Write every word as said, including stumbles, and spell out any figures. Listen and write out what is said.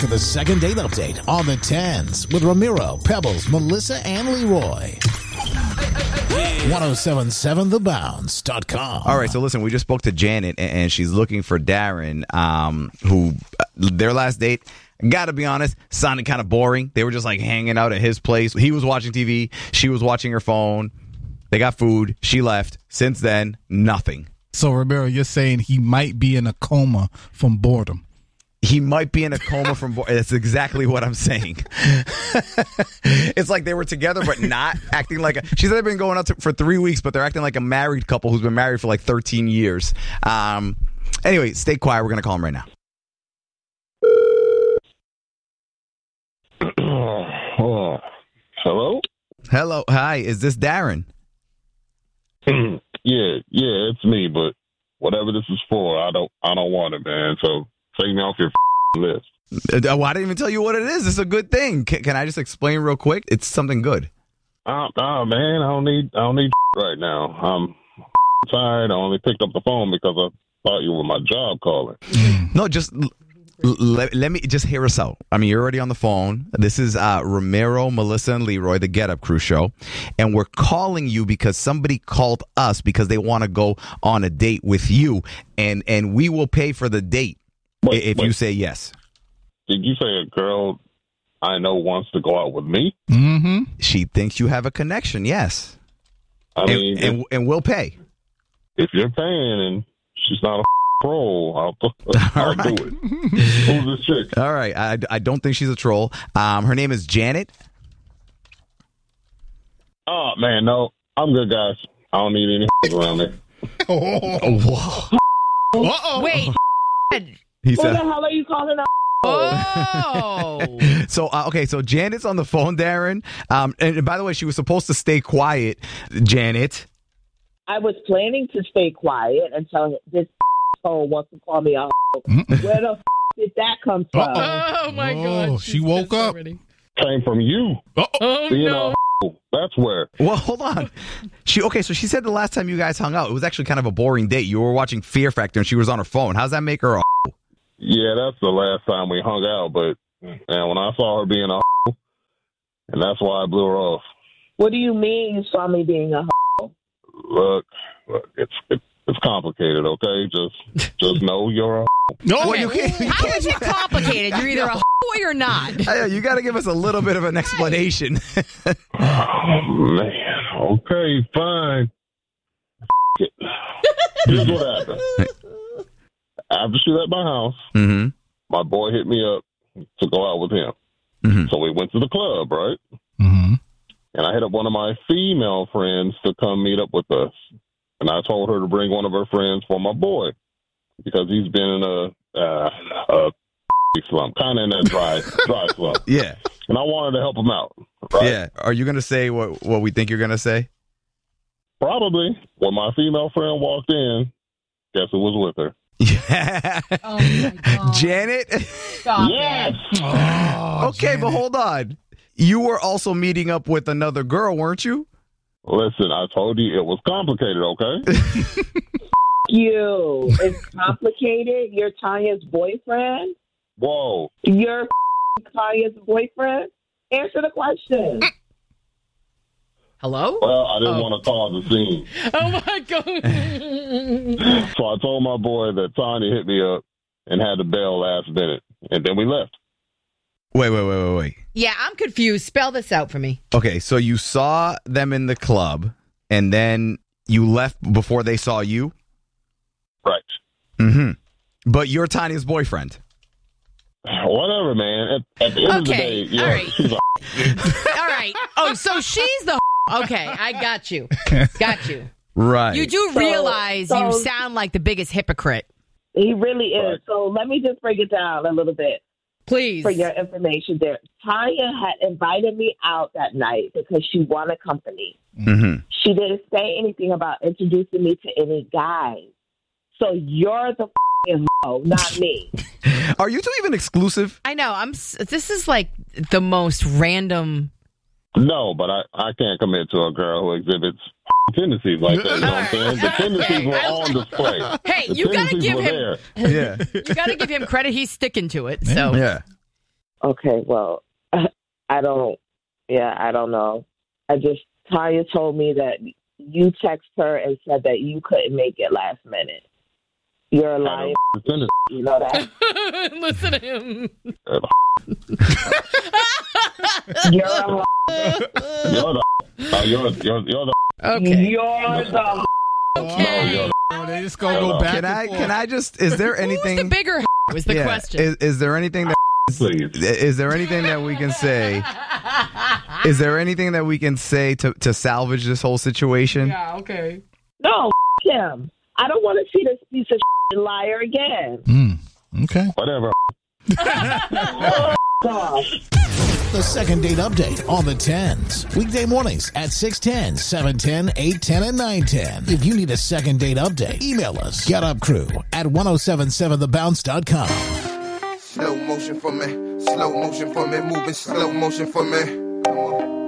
for the second date update on the tens with Ramiro, Pebbles, Melissa, and Leroy. ten seventy-seven the bounce dot com. All right, so listen, we just spoke to Janet, and she's looking for Darren, um, who their last date, gotta be honest, sounded kind of boring. They were just like hanging out at his place. He was watching T V. She was watching her phone. They got food. She left. Since then, nothing. So, Ramiro, you're saying he might be in a coma from boredom. He might be in a coma from boredom. That's exactly what I'm saying. It's like they were together, but not acting like a... She said they've been going out to, for three weeks, but they're acting like a married couple who's been married for like thirteen years. Um, anyway, stay quiet. We're going to call him right now. Oh, hello? Hello. Hi. Is this Darren? yeah, yeah, it's me, but whatever this is for, I don't I don't want it, man. So take me off your list. Uh, well, I didn't even tell you what it is. It's a good thing. Can, can I just explain real quick? It's something good. Oh, oh man, I don't need I don't need right now. I'm tired. I only picked up the phone because I thought you were my job calling. No, just... Let, let me just hear us out. I mean, you're already on the phone. This is uh, Ramiro, Melissa, and Leroy, the Get Up Crew show. And we're calling you because somebody called us because they want to go on a date with you. And, and we will pay for the date wait, if wait. you say yes. Did you say a girl I know wants to go out with me? Mm-hmm. She thinks you have a connection, yes. I and, mean, and, if, and we'll pay. if you're paying and she's not a troll, I'll, I'll All right. do it. Who's this chick? All right. I, I don't think she's a troll. Um, her name is Janet. Oh, man, no. I'm good, guys. I don't need any around me. Oh, whoa. Uh-oh. Wait. He Who the said, hell are you calling out? Oh. so, uh, okay, so Janet's on the phone, Darren. Um, and by the way, she was supposed to stay quiet, Janet. I was planning to stay quiet until this phone wants to call me out. Where the f- did that come from? Oh, my Oh, God. she She's woke pissed up. already. Came from you. Oh, You no. know, that's where. Well, hold on. She okay, so she said the last time you guys hung out, it was actually kind of a boring date. You were watching Fear Factor and she was on her phone. How's that make her a Yeah, that's the last time we hung out, but and when I saw her being a and that's why I blew her off. What do you mean you saw me being a Look, look it's it, it's complicated, okay? Just just know you're a No, Well, you can't, you How can't is it complicated? You're either a or you're not. Uh, you got to give us a little bit of an explanation. Oh, man. Okay, fine. Here's what happened. After she left my house, mm-hmm. my boy hit me up to go out with him. Mm-hmm. So we went to the club, right? Mm-hmm. And I hit up one of my female friends to come meet up with us. And I told her to bring one of her friends for my boy because he's been in a, uh, a slump, kind of in that dry, dry slump. Yeah. And I wanted to help him out. Right? Yeah. Are you going to say what, what we think you're going to say? Probably. When my female friend walked in, guess who was with her? Yeah. Oh, my God. Janet? Stop Yes. it. Oh, Okay, Janet. but hold on. You were also meeting up with another girl, weren't you? Listen, I told you it was complicated, okay? you? It's complicated. You're Tanya's boyfriend? Whoa. You're Tanya's boyfriend? Answer the question. Hello? Well, I didn't Oh. want to cause a scene. Oh, my God. So I told my boy that Tanya hit me up and had to bail last minute. And then we left. Wait, wait, wait, wait, wait. Yeah, I'm confused. Spell this out for me. Okay, so you saw them in the club, and then you left before they saw you? Right. Mm-hmm. But you're Tanya's boyfriend. Whatever, man. At, at the end Okay, of the day, yeah, all right. she's a All right. Oh, so she's the okay, I got you. Got you. Right. You do So- realize so- you sound like the biggest hypocrite. He really is. Right. So let me just break it down a little bit Please. for your information there. Tanya had invited me out that night because she wanted company. Mm-hmm. She didn't say anything about introducing me to any guys. So you're the f***ing hoe, not me. Are you two even exclusive? I know. I'm s- this is like the most random. No, but I, I can't commit to a girl who exhibits tendencies like that. You know what I'm saying? The tendencies were on display. Hey, The you gotta tendencies give were him there. Yeah. you gotta give him credit. He's sticking to it. So Yeah. Okay, well, I don't, yeah, I don't know. I just, Tanya told me that you text her and said that you couldn't make it last minute. You're a liar. You know that? Listen to him. You're a liar. You're the. Uh, you're, you're, you're the. Okay. You're the. Okay. Oh, they just gonna go back. Can and I? forth. Can I just? Is there anything? Who's the bigger was the yeah, question. Is, is there anything that? Please. Is there anything that we can say? Is there anything that we can say to, to salvage this whole situation? Yeah, okay. No, him. I don't want to see this piece of shit liar again. Mm, okay. Whatever. Oh, gosh. The second date update on the tens. Weekday mornings at six ten, seven ten, eight ten, and nine ten. If you need a second date update, email us. GetUpCrew at ten seventy-seven the bounce dot com. Slow motion for me, slow motion for me, moving slow motion for me. Come on.